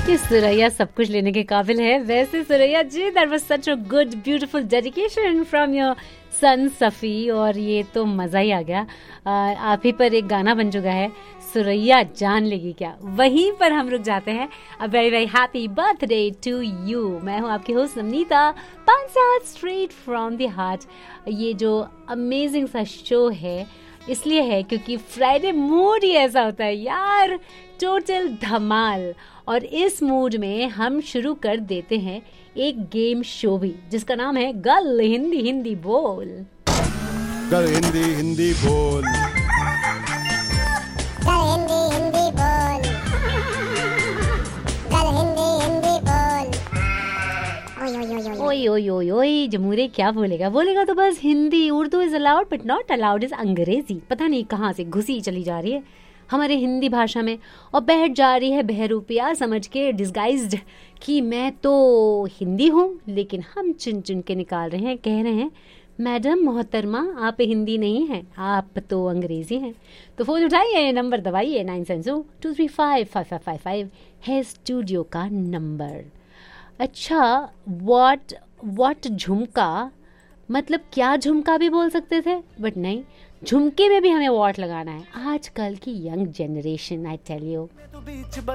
कि सुरैया सब कुछ लेने के काबिल है। वैसे सुरैया जी, that was such a good beautiful dedication from your son Safi, और ये तो मज़ा ही आ गया। आप ही पर एक गाना बन चुका है, सुरैया जान लेगी क्या। वहीं पर हम रुक जाते हैं। A very very happy birthday to you. मैं हूँ आपकी होस्ट नवनीता, 5 से स्ट्रेट फ्रॉम द हार्ट। ये जो अमेजिंग सा शो है इसलिए है क्योंकि फ्राइडे मूड ही ऐसा होता है यार, टोटल धमाल। और इस मूड में हम शुरू कर देते हैं एक गेम शो भी, जिसका नाम है गल हिंदी हिंदी बोल। गल हिंदी हिंदी बोल, गल हिंदी हिंदी बोल, गल हिंदी हिंदी बोल। ओए ओए ओए ओए, जमूरे क्या बोलेगा? बोलेगा तो बस Hindi. Urdu is allowed but not allowed is अंग्रेजी। पता नहीं कहाँ से घुसी चली जा रही है हमारे हिंदी भाषा में और बैठ जा रही है बहरूपिया समझ के, डिस्गाइज्ड कि मैं तो हिंदी हूँ। लेकिन हम चुन चुन के निकाल रहे हैं, कह रहे हैं मैडम मोहतरमा आप हिंदी नहीं हैं, आप तो अंग्रेजी हैं। तो फोन उठाइए, नंबर दबाइए, 9702355555 है स्टूडियो का नंबर। अच्छा, व्हाट झुमका, मतलब क्या झुमका भी बोल सकते थे, बट नहीं, झुमके में भी हमें वॉट लगाना है। आजकल की young generation, I tell you.